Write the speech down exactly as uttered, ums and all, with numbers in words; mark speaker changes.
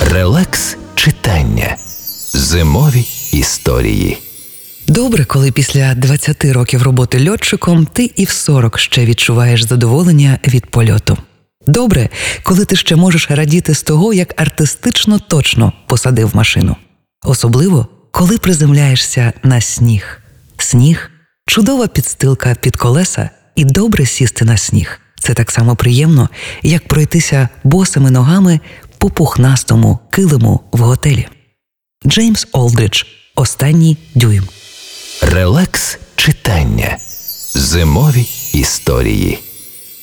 Speaker 1: Релакс читання. Зимові історії.
Speaker 2: Добре, коли після двадцяти років роботи льотчиком ти і в сорок ще відчуваєш задоволення від польоту. Добре, коли ти ще можеш радіти з того, як артистично точно посадив машину. Особливо, коли приземляєшся на сніг. Сніг – чудова підстилка під колеса, і добре сісти на сніг. Це так само приємно, як пройтися босими ногами по пухнастому килиму в готелі. Джеймс Олдридж. Останній дюйм.
Speaker 1: Релакс читання. Зимові історії.